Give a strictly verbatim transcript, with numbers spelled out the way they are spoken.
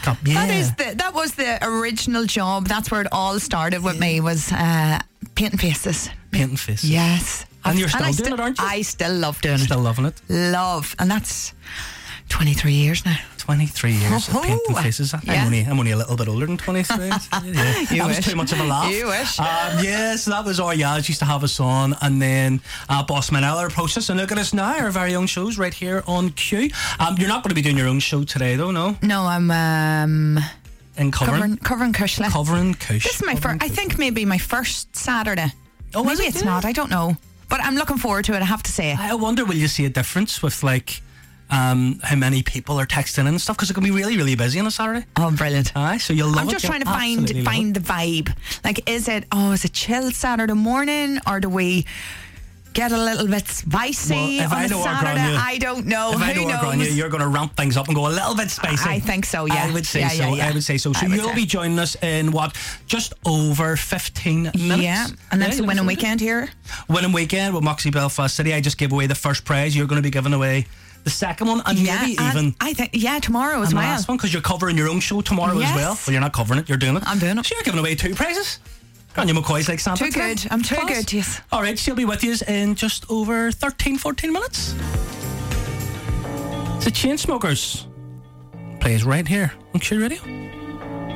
up. Yeah. That is the that was the original job. That's where it all started with me. Was uh, painting faces. Painting faces. Yes. And you're still I doing sti- it, aren't you? I still love doing Still it. loving it. Love, and that's twenty-three years now. twenty-three years Oh, of painting faces. I'm yeah. only I'm only a little bit older than twenty-three. Yeah. You That was wish. too much of a laugh. You wish. Um, yes, that was our Yaz used to have us on, and then uh, Boss Man Eller Process. And look at us now, our very own shows right here on Q. Um, you're not going to be doing your own show today, though, no? No, I'm um, In covering covering covering Cushla. covering Kush. This is my first. I think maybe my first Saturday. Oh, is maybe it? it's Yeah. not. I don't know. But I'm looking forward to it. I have to say. I wonder, will you see a difference with like um, how many people are texting in and stuff? Because it can be really, really busy on a Saturday. Oh, brilliant. Aye, so you'll love I'm it. just You'll trying to find absolutely love find the vibe. Like, is it, oh, is it chill Saturday morning, or do we get a little bit spicy Well, if on I a know our Saturday? Grania- I don't know. If I Who know knows? our Grania, you're going to ramp things up and go a little bit spicy. I think so, yeah. I would say Yeah, so. yeah, yeah. I would say so. So I would you'll say. be joining us in what, just over fifteen minutes. Yeah, and that's Yeah, the winning so- weekend here. Winning weekend with Moxie Belfast City. I just gave away the first prize. You're going to be giving away the second one, and Yeah, maybe and even I think yeah tomorrow as the well. last one, because you're covering your own show tomorrow Yes. as well. Well, you're not covering it. You're doing it. I'm doing it. So you're giving away two prizes. Grania McCoy's like Santa. Too today. good. I'm too Class. good, yes. All right, she'll be with you in just over thirteen, fourteen minutes. The Chainsmokers plays right here on Q Radio.